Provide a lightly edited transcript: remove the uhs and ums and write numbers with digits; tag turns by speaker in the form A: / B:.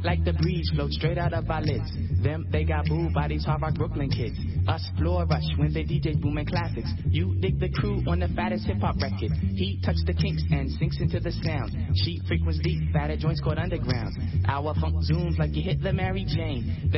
A: like the breeze, float straight out of our lids. Them, they got booed by these hard rock Brooklyn kids. Us floor rush when the DJ's booming classics. You dig the crew on the fattest hip hop record. He touched the kinks and sinks into the sound. She frequents deep, fatter joints called underground. Our funk zooms like you hit the Mary Jane.